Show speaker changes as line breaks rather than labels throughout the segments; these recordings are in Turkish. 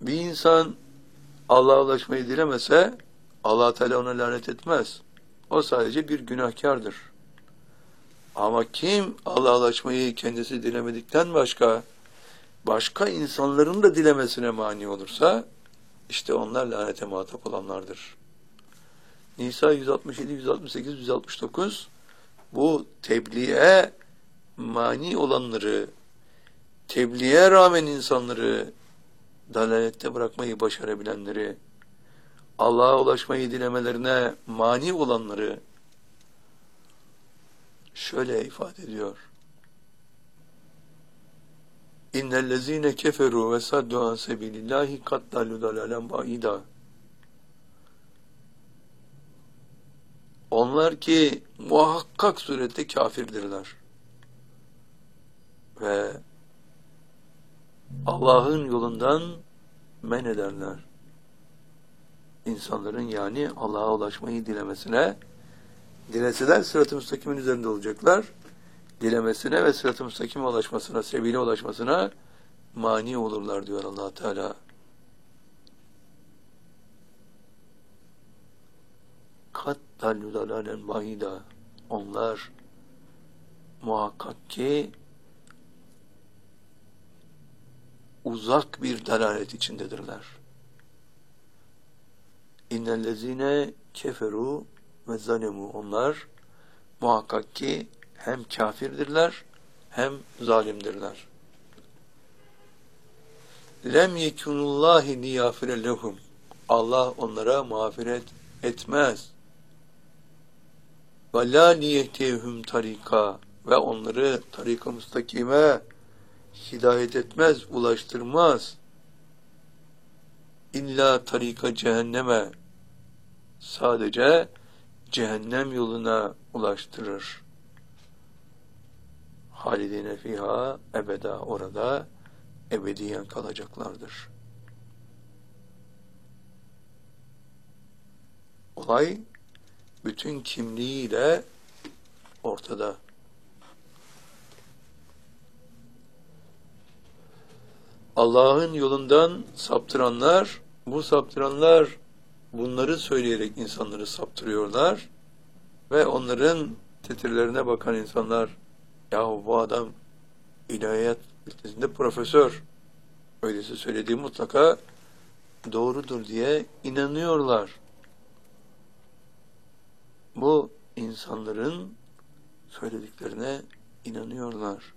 Bir insan Allah'a ulaşmayı dilemese Allah Teala ona lanet etmez. O sadece bir günahkardır. Ama kim Allah'a ulaşmayı kendisi dilemedikten başka insanların da dilemesine mani olursa işte onlar lanete muhatap olanlardır. Nisa 167, 168, 169 bu tebliğe mani olanları, tebliğe rağmen insanları dalalette bırakmayı başarabilenleri, Allah'a ulaşmayı dilemelerine mani olanları şöyle ifade ediyor. İnnellezîne keferû ve saddu an sebilillâhi kad dallû dalâlen ba'îdâ. Onlar ki muhakkak surette kafirdirler. Ve Allah'ın yolundan men ederler. İnsanların yani Allah'a ulaşmayı dileseler sırat-ı müstakimin üzerinde olacaklar. Dilemesine ve sırat-ı müstakime ulaşmasına, sebile ulaşmasına mani olurlar diyor Allah Teala. Kat dallu dalalen bahida. Onlar muhakkak ki uzak bir dalalet içindedirler. İnnellezine keferu ve zalemu. Onlar muhakkak ki hem kafirdirler hem zalimdirler. Lem yekunullahi liyafire lehum. Allah onlara mağfiret etmez. Ve la liyehtehum tarika. Ve onları tarik-ı müstakime hidayet etmez, ulaştırmaz. İlla tarika cehenneme. Sadece cehennem yoluna ulaştırır. Halidine fiha ebeda, orada ebediyen kalacaklardır. Olay bütün kimliğiyle ortada. Allah'ın yolundan saptıranlar, bu saptıranlar bunları söyleyerek insanları saptırıyorlar ve onların titirlerine bakan insanlar, yahu bu adam ilahiyat fakültesinde profesör, öyleyse söylediği mutlaka doğrudur diye inanıyorlar. Bu insanların söylediklerine inanıyorlar.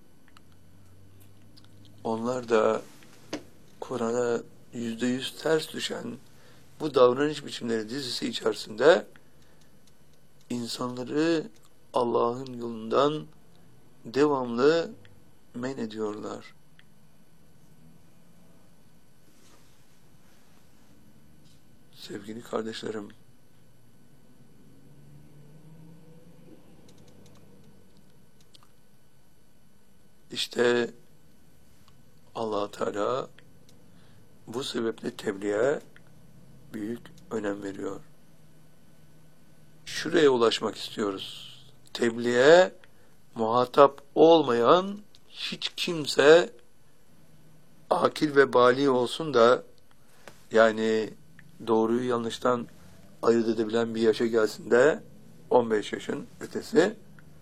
Onlar da Kur'an'a %100 ters düşen bu davranış biçimleri dizisi içerisinde insanları Allah'ın yolundan devamlı men ediyorlar. Sevgili kardeşlerim, işte Allah Teala bu sebeple tebliğe büyük önem veriyor. Şuraya ulaşmak istiyoruz. Tebliğe muhatap olmayan hiç kimse akil ve bali olsun da, yani doğruyu yanlıştan ayırt edebilen bir yaşa gelsin de 15 yaşın ötesi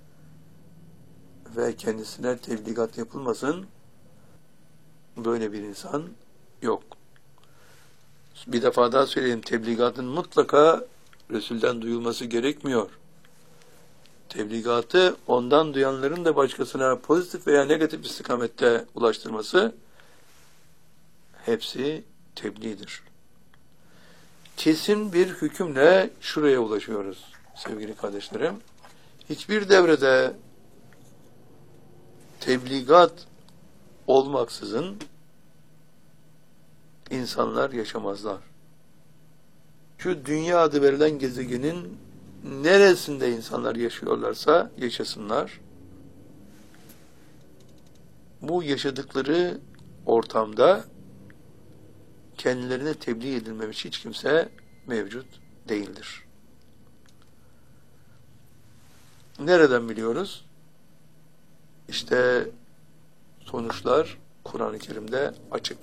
ve kendisine tebligat yapılmasın, böyle bir insan yok. Bir defa daha söyleyeyim, tebligatın mutlaka Resul'den duyulması gerekmiyor. Tebligatı ondan duyanların da başkasına pozitif veya negatif istikamette ulaştırması hepsi tebliğdir. Kesin bir hükümle şuraya ulaşıyoruz sevgili kardeşlerim. Hiçbir devrede tebligat olmaksızın insanlar yaşamazlar. Şu dünya adı verilen gezegenin neresinde insanlar yaşıyorlarsa yaşasınlar, bu yaşadıkları ortamda kendilerine tebliğ edilmemiş hiç kimse mevcut değildir. Nereden biliyoruz? İşte sonuçlar Kur'an-ı Kerim'de açık.